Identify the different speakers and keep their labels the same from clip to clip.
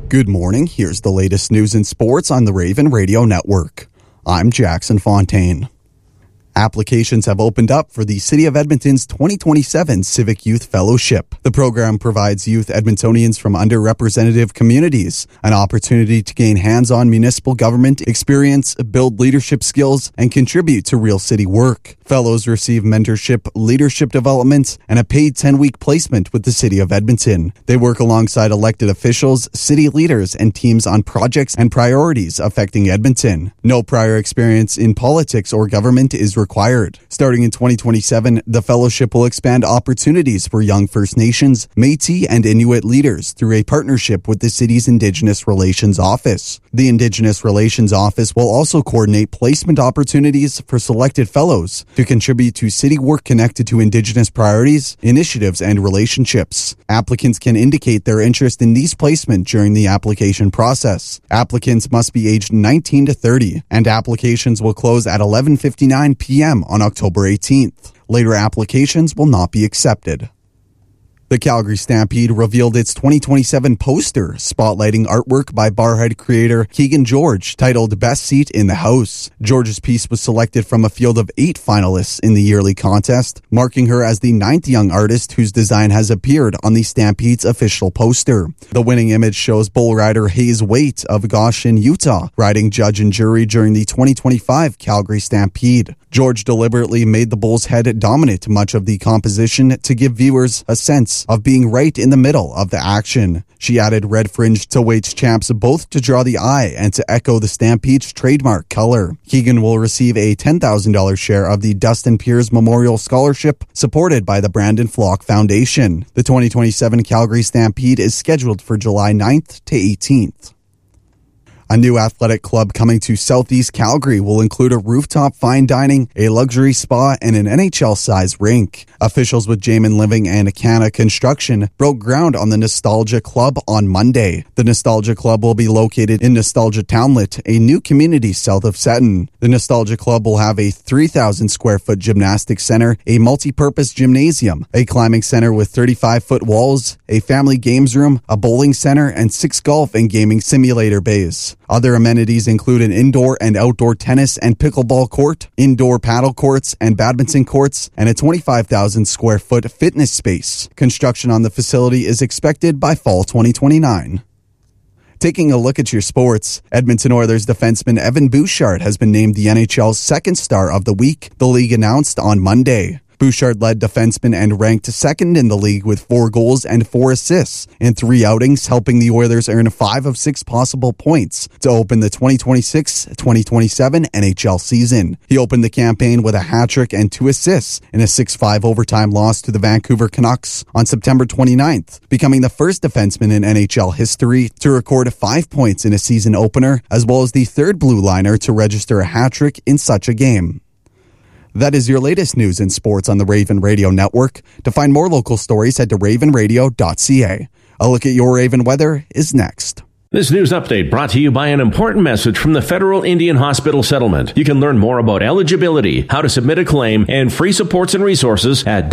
Speaker 1: Good morning. Here's the latest news and sports on the Raven Radio Network. I'm Jackson Fontaine. Applications have opened up for the City of Edmonton's 2027 Civic Youth Fellowship. The program provides youth Edmontonians from underrepresented communities an opportunity to gain hands-on municipal government experience, build leadership skills, and contribute to real city work. Fellows receive mentorship, leadership development, and a paid 10-week placement with the City of Edmonton. They work alongside elected officials, city leaders, and teams on projects and priorities affecting Edmonton. No prior experience in politics or government is required. Starting in 2027, the fellowship will expand opportunities for young First Nations, Métis, and Inuit leaders through a partnership with the city's Indigenous Relations Office. The Indigenous Relations Office will also coordinate placement opportunities for selected fellows to contribute to city work connected to Indigenous priorities, initiatives, and relationships. Applicants can indicate their interest in these placements during the application process. Applicants must be aged 19 to 30, and applications will close at 11:59 p.m. on October 18th. Later applications will not be accepted. The Calgary Stampede revealed its 2027 poster, spotlighting artwork by Barhead creator Keegan George, titled Best Seat in the House. George's piece was selected from a field of 8 finalists in the yearly contest, marking her as the 9th young artist whose design has appeared on the Stampede's official poster. The winning image shows bull rider Hayes Waite of Goshen, Utah, riding judge and jury during the 2025 Calgary Stampede. George deliberately made the bull's head dominate much of the composition to give viewers a sense of being right in the middle of the action. She added red fringe to Waite's champs both to draw the eye and to echo the Stampede's trademark color. Keegan will receive a $10,000 share of the Dustin Piers Memorial Scholarship supported by the Brandon Flock Foundation. The 2027 Calgary Stampede is scheduled for July 9th to 18th. A new athletic club coming to Southeast Calgary will include a rooftop fine dining, a luxury spa, and an NHL-size rink. Officials with Jamin Living and Canna Construction broke ground on the Nostalgia Club on Monday. The Nostalgia Club will be located in Nostalgia Townlet, a new community south of Seton. The Nostalgia Club will have a 3,000-square-foot gymnastics center, a multi-purpose gymnasium, a climbing center with 35-foot walls, a family games room, a bowling center, and 6 golf and gaming simulator bays. Other amenities include an indoor and outdoor tennis and pickleball court, indoor paddle courts and badminton courts, and a 25,000-square-foot fitness space. Construction on the facility is expected by fall 2029. Taking a look at your sports, Edmonton Oilers defenseman Evan Bouchard has been named the NHL's second star of the week, the league announced on Monday. Bouchard led defenseman and ranked second in the league with 4 goals and 4 assists in 3 outings, helping the Oilers earn 5 of 6 possible points to open the 2026-2027 NHL season. He opened the campaign with a hat-trick and 2 assists in a 6-5 overtime loss to the Vancouver Canucks on September 29th, becoming the first defenseman in NHL history to record 5 points in a season opener, as well as the third blue liner to register a hat-trick in such a game. That is your latest news and sports on the Raven Radio Network. To find more local stories, head to ravenradio.ca. A look at your Raven weather is next.
Speaker 2: This news update brought to you by an important message from the Federal Indian Hospital Settlement. You can learn more about eligibility, how to submit a claim, and free supports and resources at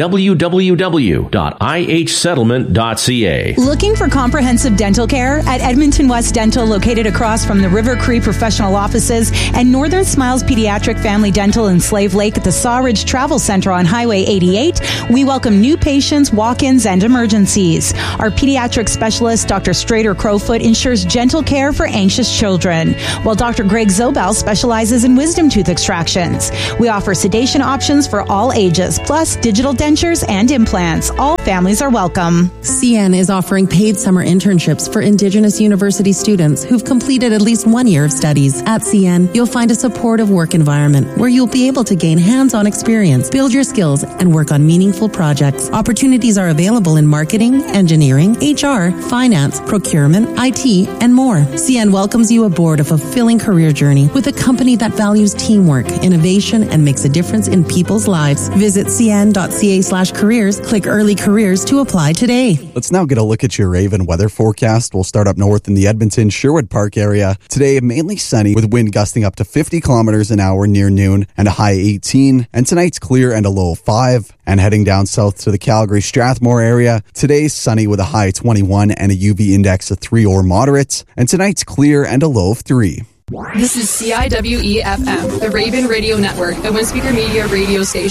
Speaker 2: www.ihsettlement.ca.
Speaker 3: Looking for comprehensive dental care? At Edmonton West Dental, located across from the River Cree Professional Offices and Northern Smiles Pediatric Family Dental in Slave Lake at the Sawridge Travel Center on Highway 88, we welcome new patients, walk-ins, and emergencies. Our pediatric specialist, Dr. Strader Crowfoot, ensures gentle care for anxious children, while Dr. Greg Zobel specializes in wisdom tooth extractions. We offer sedation options for all ages, plus digital dentures and implants. All families are welcome.
Speaker 4: CN is offering paid summer internships for Indigenous university students who've completed at least 1 year of studies. At CN, you'll find a supportive work environment where you'll be able to gain hands-on experience, build your skills, and work on meaningful projects. Opportunities are available in marketing, engineering, HR, finance, procurement, IT, and more. CN welcomes you aboard a fulfilling career journey with a company that values teamwork, innovation, and makes a difference in people's lives. Visit cn.ca/careers, click early careers, careers to apply today.
Speaker 1: Let's now get a look at your Raven weather forecast. We'll start up north in the Edmonton Sherwood Park area. Today, mainly sunny with wind gusting up to 50 kilometers an hour near noon and a high 18. And tonight's clear and a low of 5. And heading down south to the Calgary Strathmore area, today's sunny with a high 21 and a UV index of 3 or moderate. And tonight's clear and a low of 3.
Speaker 5: This is CIWE-FM, the Raven Radio Network, a one-speaker media radio station.